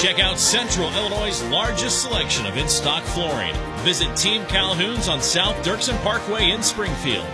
Check out Central Illinois' largest selection of in-stock flooring. Visit Team Calhoun's on South Dirksen Parkway in Springfield.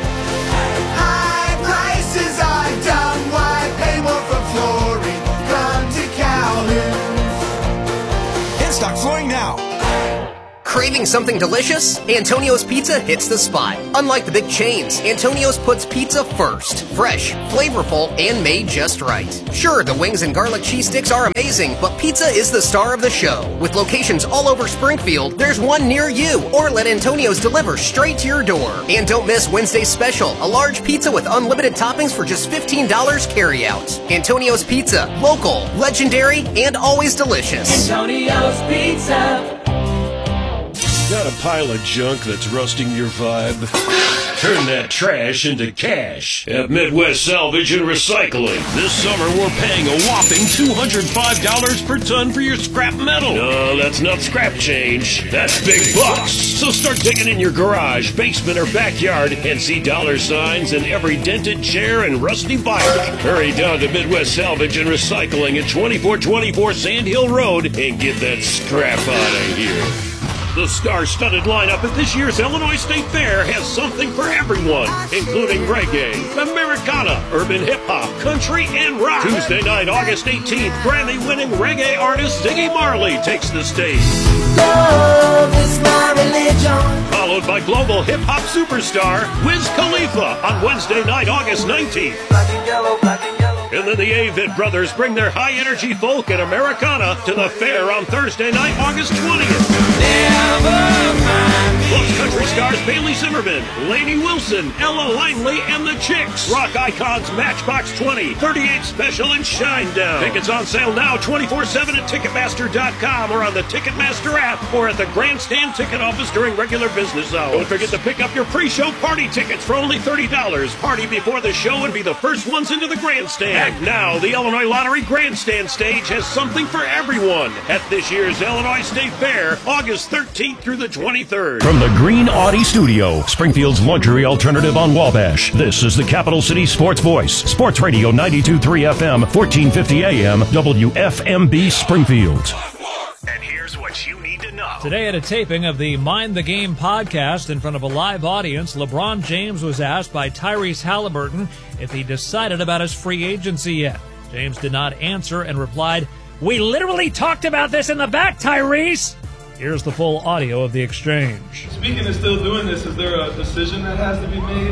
High prices are dumb. Why pay more for flooring? Come to Calhoun's. In-stock flooring now. Craving something delicious? Antonio's Pizza hits the spot. Unlike the big chains, Antonio's puts pizza first. Fresh, flavorful, and made just right. Sure, the wings and garlic cheese sticks are amazing, but pizza is the star of the show. With locations all over Springfield, there's one near you. Or let Antonio's deliver straight to your door. And don't miss Wednesday's special, a large pizza with unlimited toppings for just $15 carryout. Antonio's Pizza, local, legendary, and always delicious. Antonio's Pizza. Got a pile of junk that's rusting your vibe? Turn that trash into cash at Midwest Salvage and Recycling. This summer, we're paying a whopping $205 per ton for your scrap metal. No, that's not scrap change. That's big bucks. So start digging in your garage, basement, or backyard and see dollar signs in every dented chair and rusty bike. Hurry down to Midwest Salvage and Recycling at 2424 Sand Hill Road and get that scrap out of here. The star-studded lineup at this year's Illinois State Fair has something for everyone, including reggae, Americana, urban hip-hop, country, and rock. Tuesday night, August 18th, Grammy-winning reggae artist Ziggy Marley takes the stage. Love is my religion. Followed by global hip-hop superstar Wiz Khalifa on Wednesday night, August 19th. Black and yellow, black and yellow. And then the Avett Brothers bring their high-energy folk and Americana to the fair on Thursday night, August 20th. Plus country stars Bailey Zimmerman, Lainey Wilson, Ella Langley, and the Chicks. Rock icons Matchbox 20, 38 Special, and Shinedown. Tickets on sale now 24/7 at Ticketmaster.com or on the Ticketmaster app or at the Grandstand ticket office during regular business hours. Don't forget to pick up your pre-show party tickets for only $30. Party before the show and be the first ones into the Grandstand. And now, the Illinois Lottery Grandstand stage has something for everyone at this year's Illinois State Fair, August 13th through the 23rd. From the Green Audi Studio, Springfield's luxury alternative on Wabash, this is the Capital City Sports Voice, Sports Radio 92.3 FM, 1450 AM, WFMB Springfield. And here's what you need to know. Today at a taping of the Mind the Game podcast in front of a live audience, LeBron James was asked by Tyrese Halliburton if he decided about his free agency yet. James did not answer and replied, "We literally talked about this in the back, Tyrese." Here's the full audio of the exchange. Speaking of still doing this, is there a decision that has to be made?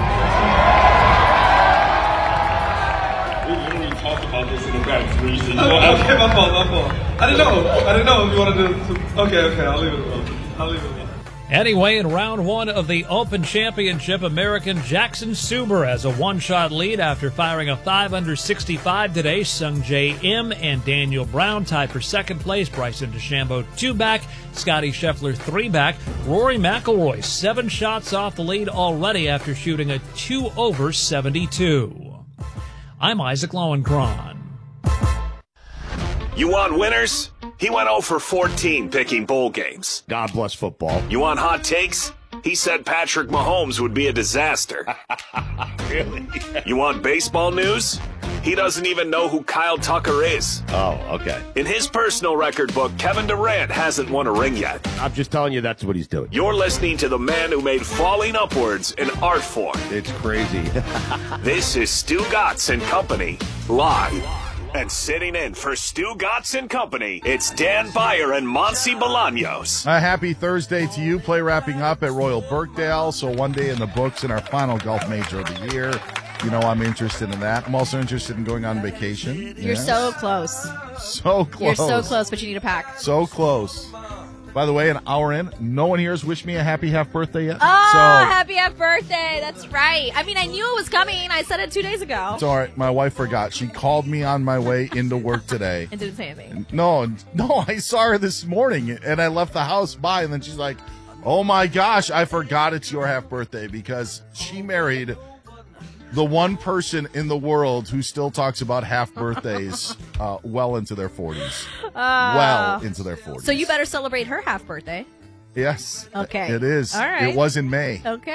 We literally talked about this in the back. Okay, my fault. I didn't know if you wanted to. Okay, I'll leave it alone. Anyway, in round one of the Open Championship, American Jackson Suber has a one-shot lead after firing a 5-under-65 today. Sung J. M. and Daniel Brown tied for second place. Bryson DeChambeau 2-back. Scotty Scheffler 3-back. Rory McIlroy 7 shots off the lead already after shooting a 2-over-72. I'm Isaac Lowenkron. You want winners? He went 0 for 14 picking bowl games. God bless football. You want hot takes? He said Patrick Mahomes would be a disaster. Really? You want baseball news? He doesn't even know who Kyle Tucker is. Oh, okay. In his personal record book, Kevin Durant hasn't won a ring yet. I'm just telling you that's what he's doing. You're listening to the man who made falling upwards an art form. It's crazy. This is Stu Gatz and Company, live. And sitting in for Stu Gatz and Company, it's Dan Beyer and Monsi Bolaños. A happy Thursday to you. Play wrapping up at Royal Birkdale, so one day in the books in our final golf major of the year. You know I'm interested in that. I'm also interested in going on vacation. You're so close. So close. You're so close, but you need a pack. So close. By the way, an hour in, no one here has wished me a happy half birthday yet. Oh, happy half birthday. That's right. I mean, I knew it was coming. I said it 2 days ago. It's all right. My wife forgot. She called me on my way into work today. And didn't say anything. No, I saw her this morning, and I left the house by, and then she's like, oh, my gosh, I forgot it's your half birthday, because she married the one person in the world who still talks about half birthdays well into their 40s. Well into their 40s. So you better celebrate her half birthday. Yes. Okay. It is. All right. It was in May. Okay.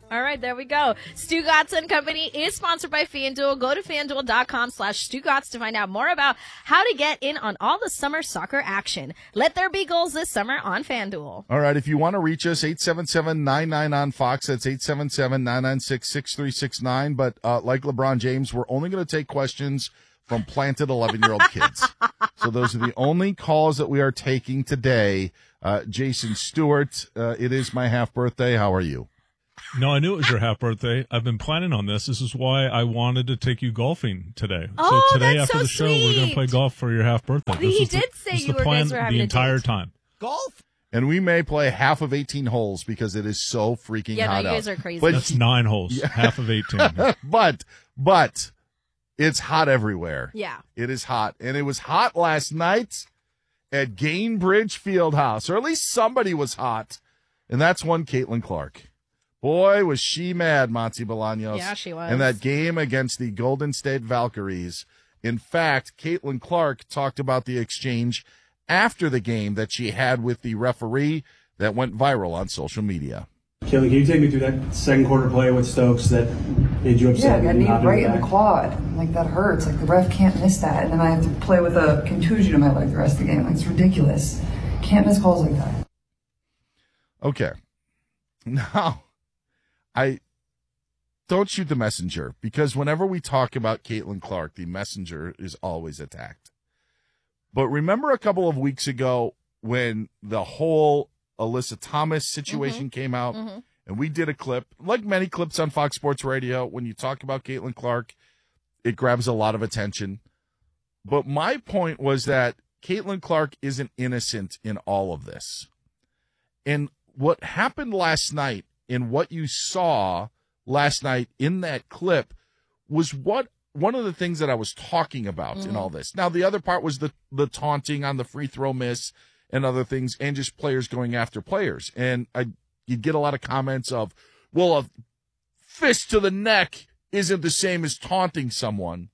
All right, there we go. Stu Gatz and Company is sponsored by FanDuel. Go to FanDuel.com/StuGatz to find out more about how to get in on all the summer soccer action. Let there be goals this summer on FanDuel. All right, if you want to reach us, 877-99-on-Fox. That's 877-996-6369. But like LeBron James, we're only going to take questions from planted 11-year-old kids. So those are the only calls that we are taking today. Jason Stewart, it is my half birthday. How are you? No, I knew it was your half birthday. I've been planning on this. This is why I wanted to take you golfing today. Oh, so today that's after so the show, we're going to play golf for your half birthday. He did say you guys were having the a entire date. time. Golf? And we may play half of 18 holes because it is so freaking hot out. Yeah, you guys are crazy. But That's 9 holes, half of 18. but it's hot everywhere. Yeah. It is hot. And it was hot last night at Gainbridge Fieldhouse, or at least somebody was hot. And that's one Caitlin Clark. Boy, was she mad, Monty Bolaños. Yeah, she was. In that game against the Golden State Valkyries. In fact, Caitlin Clark talked about the exchange after the game that she had with the referee that went viral on social media. Caitlin, can you take me through that second quarter play with Stokes that made you upset? Yeah, I got kneed right in the quad. Like, that hurts. Like, the ref can't miss that. And then I have to play with a contusion in my leg the rest of the game. Like, it's ridiculous. Can't miss calls like that. Okay. Now, don't shoot the messenger, because whenever we talk about Caitlin Clark, the messenger is always attacked. But remember a couple of weeks ago when the whole Alyssa Thomas situation came out, and we did a clip, like many clips on Fox Sports Radio, when you talk about Caitlin Clark, it grabs a lot of attention. But my point was that Caitlin Clark isn't innocent in all of this. And what happened last night, and what you saw last night in that clip, was one of the things that I was talking about in all this. Now, the other part was the taunting on the free throw miss and other things, and just players going after players. And you'd get a lot of comments of, well, a fist to the neck isn't the same as taunting someone.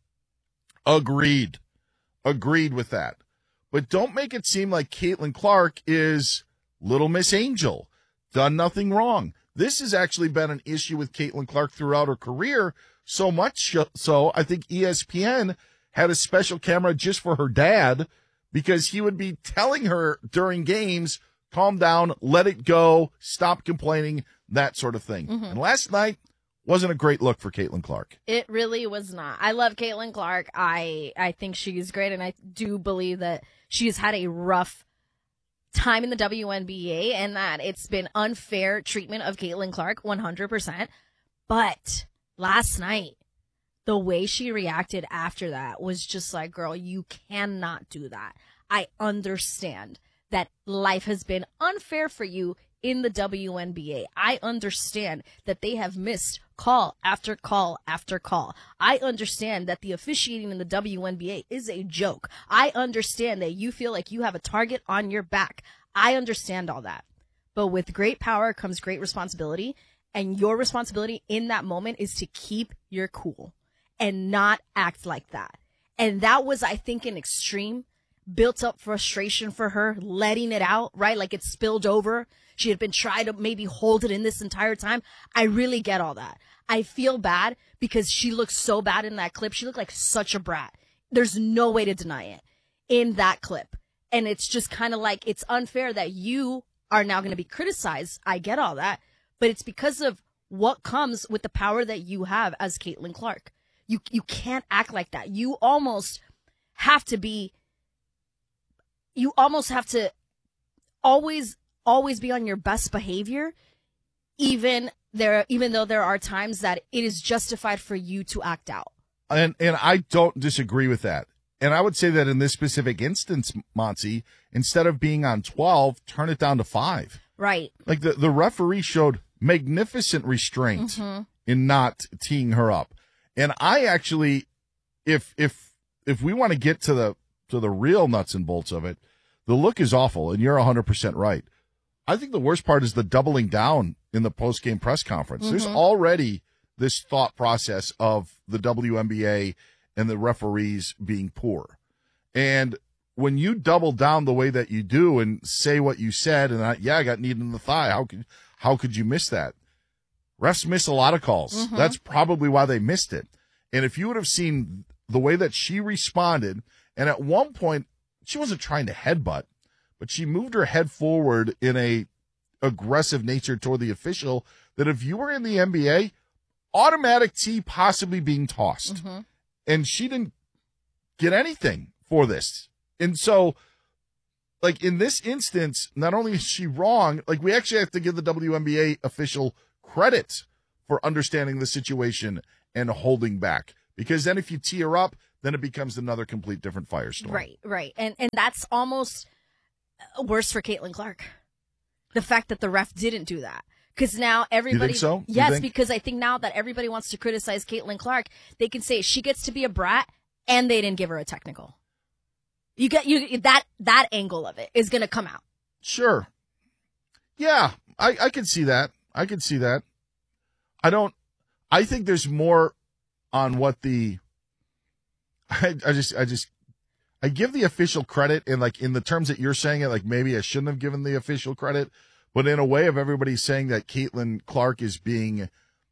Agreed with that. But don't make it seem like Caitlin Clark is Little Miss Angel, done nothing wrong. This has actually been an issue with Caitlin Clark throughout her career, so much so I think ESPN had a special camera just for her dad, because he would be telling her during games, calm down, let it go, stop complaining, that sort of thing. And last night wasn't a great look for Caitlin Clark. It really was not. I love Caitlin Clark. I think she's great, and I do believe that she's had a rough time in the WNBA and that it's been unfair treatment of Caitlin Clark 100%. But last night, the way she reacted after that was just like, girl, you cannot do that. I understand that life has been unfair for you in the WNBA. I understand that they have missed call after call after call. I understand that the officiating in the WNBA is a joke. I understand that you feel like you have a target on your back. I understand all that. But with great power comes great responsibility. And your responsibility in that moment is to keep your cool and not act like that. And that was, I think, an extreme built up frustration for her, letting it out, right? Like it spilled over. She had been trying to maybe hold it in this entire time. I really get all that. I feel bad because she looked so bad in that clip. She looked like such a brat. There's no way to deny it in that clip. And it's just kind of like, it's unfair that you are now going to be criticized. I get all that. But it's because of what comes with the power that you have as Caitlin Clark. You can't act like that. You almost have to always be on your best behavior, even though there are times that it is justified for you to act out. And I don't disagree with that. And I would say that in this specific instance, Monty, instead of being on 12, turn it down to 5. Right. Like the referee showed magnificent restraint in not teeing her up. And I actually, if we want to get to the real nuts and bolts of it, the look is awful, and you're 100% right. I think the worst part is the doubling down in the post-game press conference. There's already this thought process of the WNBA and the referees being poor. And when you double down the way that you do and say what you said, and I got kneed in the thigh, how could you miss that? Refs miss a lot of calls. That's probably why they missed it. And if you would have seen the way that she responded, and at one point, she wasn't trying to headbutt, but she moved her head forward in a aggressive nature toward the official, that if you were in the NBA, automatic T possibly being tossed. And she didn't get anything for this. And so, like, in this instance, not only is she wrong, like, we actually have to give the WNBA official credit for understanding the situation and holding back. Because then if you tee her up, then it becomes another complete different firestorm. Right. And that's almost worse for Caitlin Clark. The fact that the ref didn't do that. Because now everybody... You think so? Yes, because I think now that everybody wants to criticize Caitlin Clark, they can say she gets to be a brat and they didn't give her a technical. You get that angle of it is going to come out. Sure. Yeah, I can see that. I think there's more on what the... I give the official credit, and like in the terms that you're saying it, like maybe I shouldn't have given the official credit, but in a way of everybody saying that Caitlin Clark is being,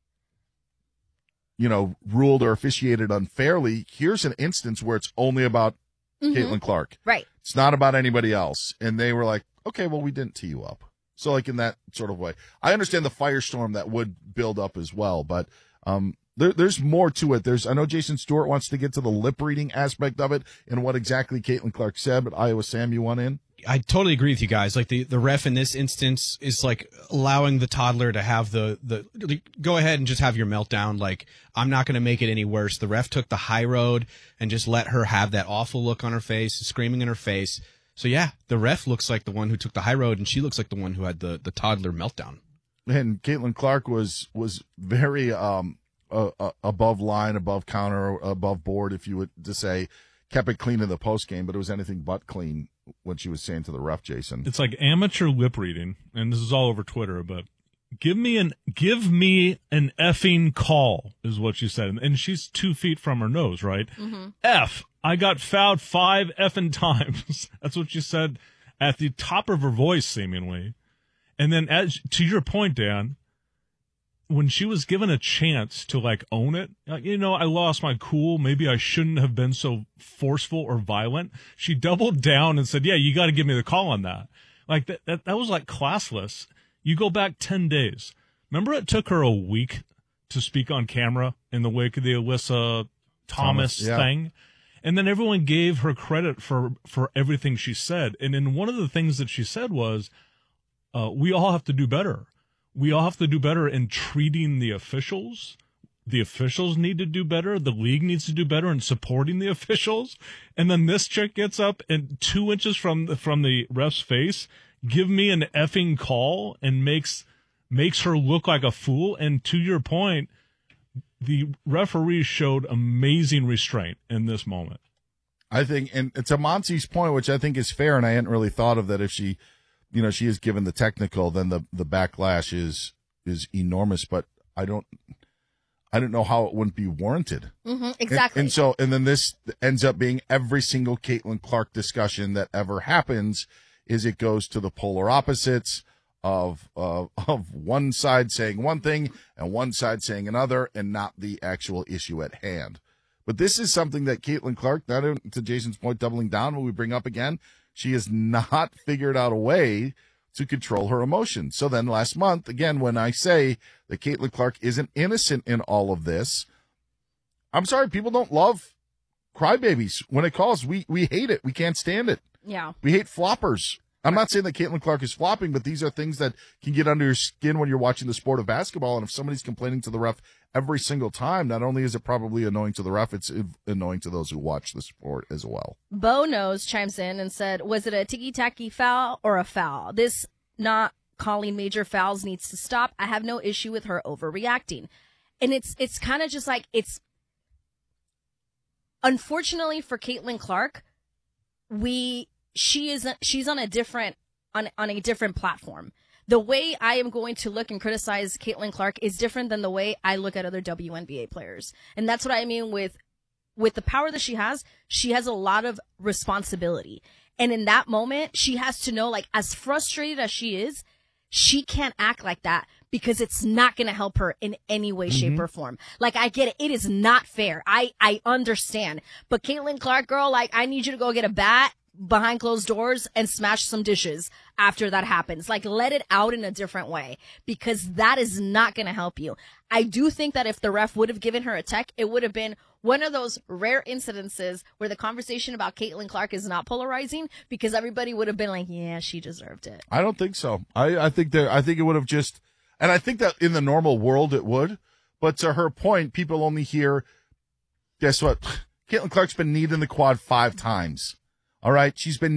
ruled or officiated unfairly, here's an instance where it's only about Caitlin Clark. Right. It's not about anybody else. And they were like, okay, well, we didn't tee you up. So like in that sort of way, I understand the firestorm that would build up as well, but there's more to it. I know Jason Stewart wants to get to the lip reading aspect of it and what exactly Caitlin Clark said, but Iowa Sam, you want in? I totally agree with you guys. Like the ref in this instance is like allowing the toddler to have the go ahead and just have your meltdown. Like, I'm not going to make it any worse. The ref took the high road and just let her have that awful look on her face, screaming in her face. So yeah, the ref looks like the one who took the high road, and she looks like the one who had the toddler meltdown. And Caitlin Clark was very above line, above counter, above board, if you would to say, kept it clean in the post game, but it was anything but clean when she was saying to the ref, Jason. It's like amateur lip reading, and this is all over Twitter, but give me an effing call is what she said. And she's 2 feet from her nose, right? F, I got fouled 5 effing times. That's what she said at the top of her voice, seemingly. And then to your point, Dan, when she was given a chance to like own it, like, I lost my cool. Maybe I shouldn't have been so forceful or violent. She doubled down and said, yeah, you got to give me the call on that. Like that was like classless. You go back 10 days. Remember it took her a week to speak on camera in the wake of the Alyssa Thomas thing? And then everyone gave her credit for everything she said. And then one of the things that she said was, we all have to do better. We all have to do better in treating the officials. The officials need to do better. The league needs to do better in supporting the officials. And then this chick gets up and 2 inches from the ref's face, give me an effing call and makes her look like a fool. And to your point, the referee showed amazing restraint in this moment. I think, and to Monty's point, which I think is fair, and I hadn't really thought of that, if she is given the technical, then the backlash is enormous, but I don't know how it wouldn't be warranted. Exactly. And then this ends up being every single Caitlin Clark discussion that ever happens is it goes to the polar opposites of one side saying one thing and one side saying another, and not the actual issue at hand. But this is something that Caitlin Clark, not to Jason's point, doubling down when we bring up again, she has not figured out a way to control her emotions. So then last month, again, when I say that Caitlin Clark isn't innocent in all of this, I'm sorry, people don't love crybabies. When it calls, we hate it. We can't stand it. Yeah. We hate floppers. I'm not saying that Caitlin Clark is flopping, but these are things that can get under your skin when you're watching the sport of basketball. And if somebody's complaining to the ref every single time, not only is it probably annoying to the ref, it's annoying to those who watch the sport as well. Bo Knows chimes in and said, was it a ticky-tacky foul or a foul? This not calling major fouls needs to stop. I have no issue with her overreacting. And it's kind of just like, it's unfortunately for Caitlin Clark, she's on a different platform. The way I am going to look and criticize Caitlin Clark is different than the way I look at other WNBA players. And that's what I mean with the power that she has a lot of responsibility. And in that moment, she has to know, like, as frustrated as she is, she can't act like that because it's not going to help her in any way, shape, or form. Like, I get it. It is not fair. I understand. But Caitlin Clark, girl, like, I need you to go get a bat behind closed doors and smash some dishes after that happens. Like, let it out in a different way, because that is not going to help you. I do think that if the ref would have given her a tech, it would have been one of those rare incidences where the conversation about Caitlin Clark is not polarizing, because everybody would have been like, yeah, she deserved it. I don't think so. I think it would have just, and I think that in the normal world it would, but to her point, people only hear, guess what? Caitlin Clark's been kneed in the quad 5 times. All right. She's been